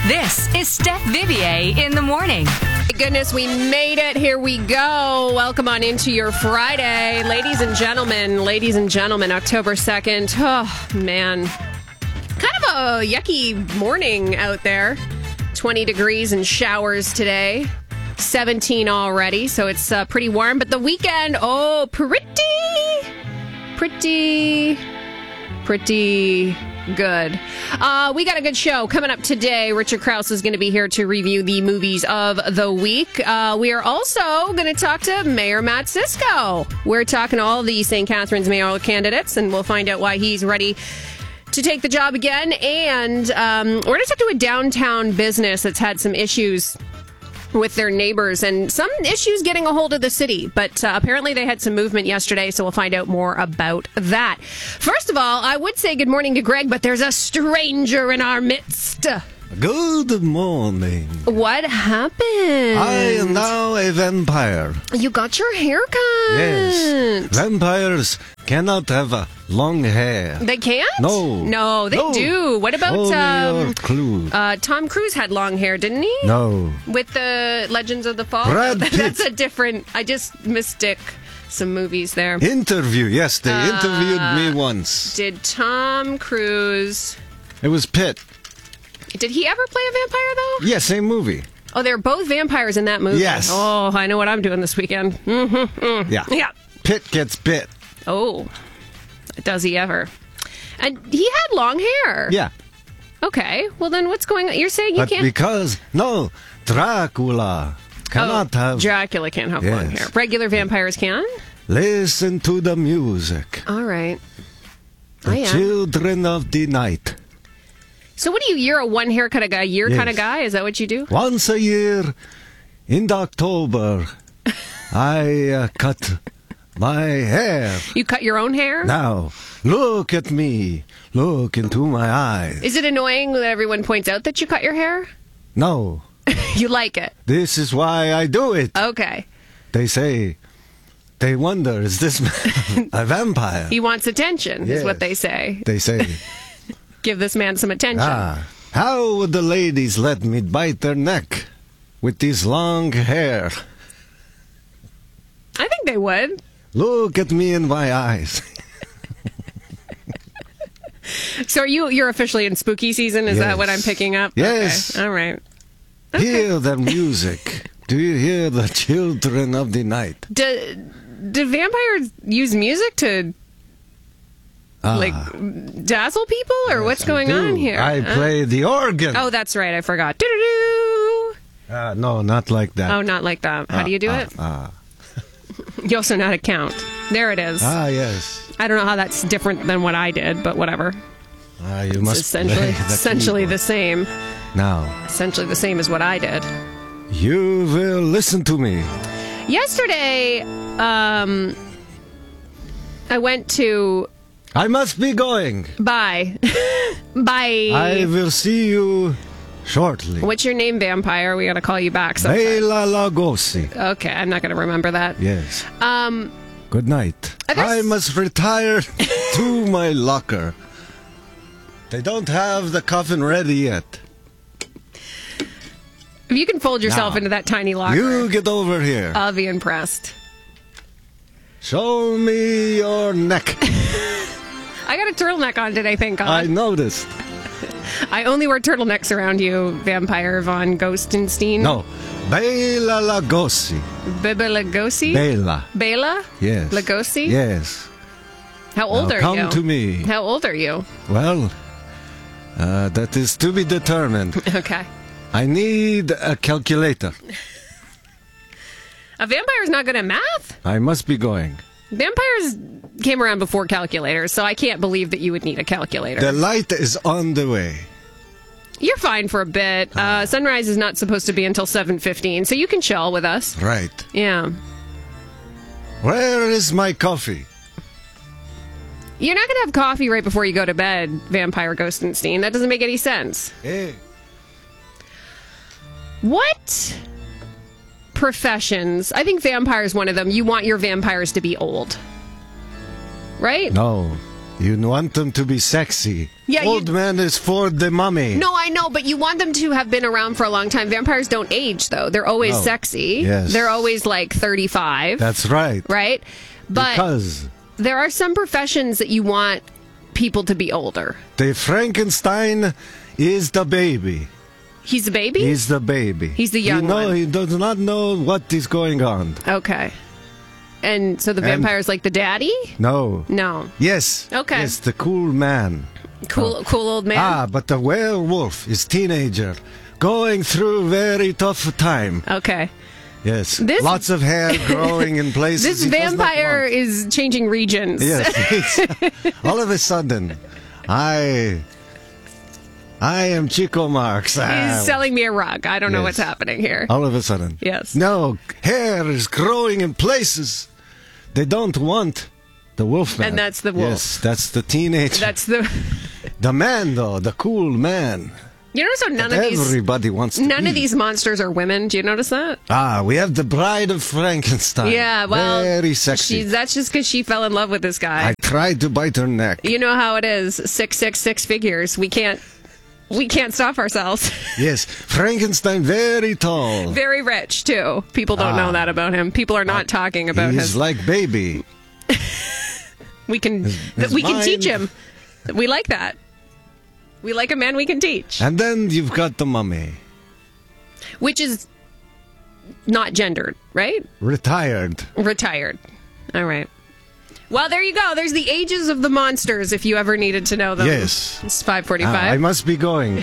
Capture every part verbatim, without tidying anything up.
This is Steph Vivier in the morning. Goodness, we made it. Here we go. Welcome on into your Friday. Ladies and gentlemen, ladies and gentlemen, October second. Oh, man. Kind of a yucky morning out there. twenty degrees and showers today. seventeen already, so it's uh, pretty warm. But the weekend, oh, pretty, pretty, pretty good. Uh, we got a good show coming up today. Richard Krause is going to be here to review the movies of the week. Uh, we are also going to talk to Mayor Matt Cisco. We're talking to all the Saint Catharines mayoral candidates, and we'll find out why he's ready to take the job again. And um, we're going to talk to a downtown business that's had some issues with their neighbors and some issues getting a hold of the city. But uh, apparently they had some movement yesterday, so we'll find out more about that. First of all, I would say good morning to Greg, but there's a stranger in our midst. Good morning. What happened? I am now a vampire. You got your hair cut. Yes. Vampires cannot have uh, long hair. They can't? No. No, they no. do. What about Show me um, your clue. Uh, Tom Cruise had long hair, didn't he? No. With the Legends of the Fall? Brad Pitt. That's a different... I just mistick some movies there. Interview. Yes, they Uh, interviewed me once. Did Tom Cruise... It was Pitt. Did he ever play a vampire, though? Yeah, same movie. Oh, they're both vampires in that movie. Yes. Oh, I know what I'm doing this weekend. Mm-hmm, mm. Yeah. Yeah. Pitt gets bit. Oh, does he ever? And he had long hair. Yeah. Okay. Well, then what's going on? You're saying he But can't... because, no, Dracula cannot oh, have... Dracula can't have long Yes. hair. Regular vampires can? Listen to the music. All right. The I am. children of the night. So what do you, you're a one hair kind of guy, year Yes. kind of guy? Is that what you do? Once a year, in the October, I uh, cut my hair. You cut your own hair? Now, look at me. Look into my eyes. Is it annoying that everyone points out that you cut your hair? No, You like it? this is why I do it. Okay. They say, they wonder, is this man a vampire? He wants attention, is Yes. what they say. They say, Give this man some attention. ah, how would the ladies let me bite their neck with this long hair? I think they would. Look at me in my eyes. So are you, you're officially in spooky season? Is that Yes. what I'm picking up? Yes. Okay. All right. Hear the music. Do you hear the children of the night? Do, do vampires use music to, Ah, like, dazzle people? Or yes, what's I going do. on here? I Huh? play the organ. Oh, that's right. I forgot. Doo-doo-doo. Uh, no, not like that. Oh, not like that. How do you do Ah, it? Ah, You also know how to count. There it is. ah, yes. I don't know how that's different than what I did, but whatever. Ah, you It's must essentially, play the essentially the keyboard. same. Now, Essentially the same as what I did. you will listen to me. Yesterday, um, I went to I must be going. buy, buy. I will see you shortly. What's your name, vampire? We gotta call you back sometime. Bela Lugosi. Okay, I'm not gonna remember that. Yes. Um, Good night. I guess- I must retire to my locker. They don't have the coffin ready yet. if you can fold yourself Now, into that tiny locker, You get over here. I'll be impressed. Show me your neck. I got a turtleneck on today, thank I God. noticed. I only wear turtlenecks around you, vampire von Ghostenstein. No. Bela Lugosi. Bebe Lugosi? Bela. Bela? Yes. Lugosi? Yes. How old Now are come you? to me. How old are you? Well, uh, that is to be determined. Okay. I need a calculator. A vampire's not good at math? I must be going. Vampires came around before calculators, so I can't believe that you would need a calculator. The light is on the way. You're fine for a bit. Uh, sunrise is not supposed to be until seven fifteen, so you can chill with us. Right. Yeah. Where is my coffee? You're not going to have coffee right before you go to bed, Vampire Ghostenstein. That doesn't make any sense. Hey. What professions? I think vampire is one of them. You want your vampires to be old. Right? No. You want them to be sexy. Yeah, Old you- man is for the mummy. No, I know, but you want them to have been around for a long time. Vampires don't age, though. They're always No. sexy. Yes. They're always like thirty-five. That's right. right? But Because there are some professions that you want people to be older. the Frankenstein is the baby. He's a baby? He's the baby. He's the young you know, one. He does not know what is going on. Okay. And so the And- vampire's like the daddy? No. No. Yes. Okay. Yes, the cool man. Cool, cool old man. Ah, but the werewolf is teenager, going through very tough time. Okay. Yes. This- Lots of hair growing in places. This he does not vampire want. is changing regions. Yes. it's- all of a sudden, I. I am Chico Marx. He's Ah, selling me a rug. I don't know Yes. what's happening here. all of a sudden. Yes. No, hair is growing in places they don't want the wolf man. And that's the wolf. Yes, that's the teenager. That's the. the man, though, the cool man. You notice how none that of these. everybody wants to None be. of these monsters are women. Do you notice that? Ah, we have the Bride of Frankenstein. Yeah, well, very sexy. She's, that's just because she fell in love with this guy. I tried to bite her neck. You know how it is. Six, six, six figures. We can't. We can't stop ourselves. Yes, Frankenstein, very tall. Very rich too. People don't Ah. know that about him. People are not talking about He's his. like baby. We can. his we can teach mind- him. We like that. We like a man we can teach, And then you've got the mummy, which is not gendered, right? retired. Retired. All right. Well, there you go. There's the ages of the monsters if you ever needed to know them. Yes. It's five Ah, I forty-five. must be going.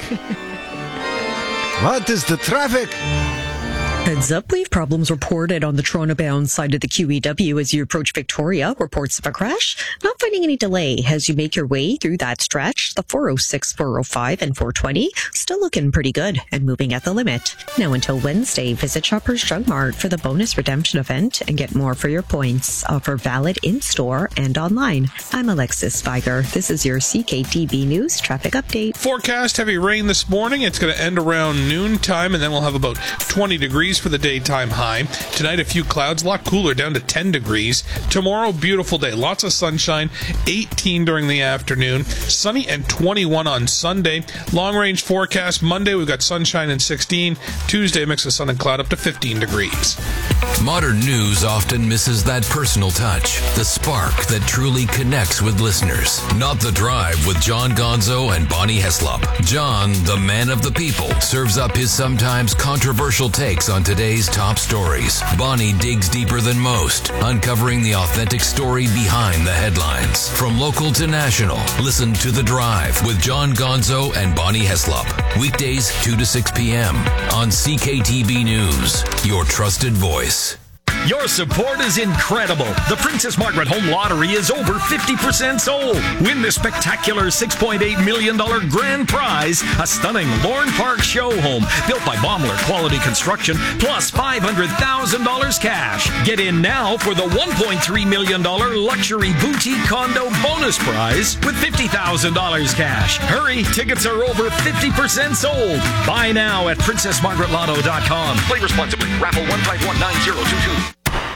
What is the traffic? Heads up, we have problems reported on the Toronto-bound side of the Q E W as you approach Victoria. Reports of a crash. Not finding any delay as you make your way through that stretch. The four oh six, four oh five, and four twenty still looking pretty good and moving at the limit. Now until Wednesday, visit Shoppers Drug Mart for the bonus redemption event and get more for your points. Offer valid in-store and online. I'm Alexis Spiger. This is your C K T V News traffic update. Forecast heavy rain this morning. It's going to end around noontime, and then we'll have about twenty degrees for the daytime high. Tonight, a few clouds, a lot cooler, down to ten degrees. Tomorrow, beautiful day, lots of sunshine, eighteen during the afternoon, sunny and twenty-one on Sunday. Long range forecast Monday, we've got sunshine and sixteen. Tuesday, mix of sun and cloud up to fifteen degrees. Modern news often misses that personal touch, the spark that truly connects with listeners. Not The Drive with John Gonzo and Bonnie Heslop. John, the man of the people, serves up his sometimes controversial takes on today's top stories. Bonnie digs deeper than most, uncovering the authentic story behind the headlines. From local to national, listen to The Drive with John Gonzo and Bonnie Heslop. Weekdays two to six p.m. on C K T V News, your trusted voice. Your support is incredible. The Princess Margaret Home Lottery is over fifty percent sold. Win the spectacular six point eight million dollars grand prize, a stunning Lorne Park show home built by Baumler Quality Construction, plus five hundred thousand dollars cash. Get in now for the one point three million dollars luxury boutique condo bonus prize with fifty thousand dollars cash. Hurry, tickets are over fifty percent sold. Buy now at princess margaret lotto dot com. Play responsibly. Raffle one five one nine zero two two.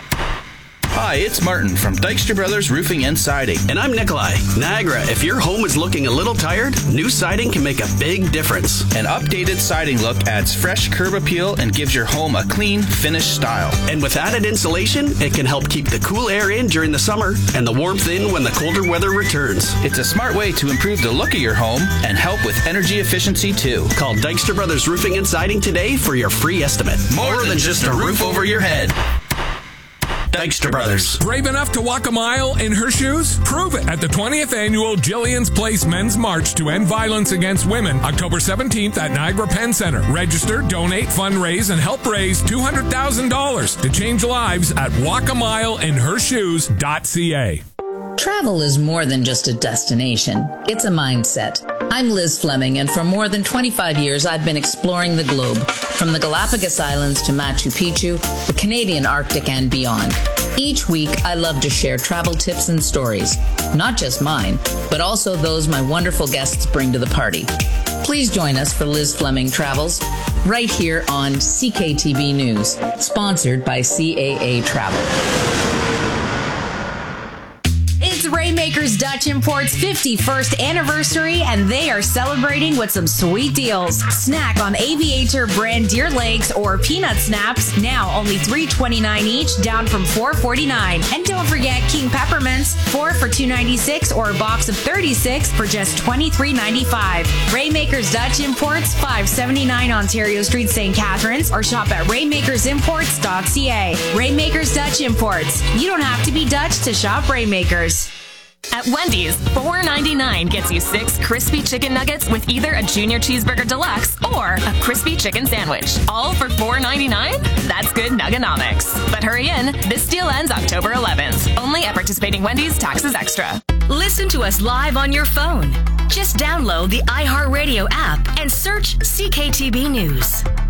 Hi, it's Martin from Dykstra Brothers Roofing and Siding. And I'm Nikolai. Niagara, if your home is looking a little tired, new siding can make a big difference. An updated siding look adds fresh curb appeal and gives your home a clean, finished style. And with added insulation, it can help keep the cool air in during the summer and the warmth in when the colder weather returns. It's a smart way to improve the look of your home and help with energy efficiency too. Call Dykstra Brothers Roofing and Siding today for your free estimate. More than just a roof over your head. Dykstra Brothers. Brave enough to walk a mile in her shoes? Prove it at the twentieth Annual Jillian's Place Men's March to End Violence Against Women, October seventeenth at Niagara Penn Center. Register, donate, fundraise, and help raise two hundred thousand dollars to change lives at walk a mile in her shoes dot c a. Travel is more than just a destination. It's a mindset. I'm Liz Fleming, and for more than twenty-five years, I've been exploring the globe, from the Galapagos Islands to Machu Picchu, the Canadian Arctic, and beyond. Each week, I love to share travel tips and stories, not just mine, but also those my wonderful guests bring to the party. Please join us for Liz Fleming Travels, right here on C K T V News, sponsored by C A A Travel. It's Ray Rainmakers Dutch Imports fifty-first anniversary, and they are celebrating with some sweet deals. Snack on Aviator brand deer legs or peanut snaps, now only three twenty-nine each, down from four forty-nine. And don't forget King Peppermints, four for two ninety-six, or a box of thirty-six for just twenty-three ninety-five. Rainmakers Dutch Imports, five seventy-nine Ontario Street, Saint Catharines, or shop at rainmakers imports dot c a. Rainmakers Dutch Imports. You don't have to be Dutch to shop Rainmakers. At Wendy's, four ninety-nine gets you six crispy chicken nuggets with either a Junior Cheeseburger Deluxe or a crispy chicken sandwich. All for four ninety-nine? That's good Nugganomics. But hurry in, this deal ends October eleventh. Only at participating Wendy's, taxes extra. Listen to us live on your phone. Just download the iHeartRadio app and search C K T B News.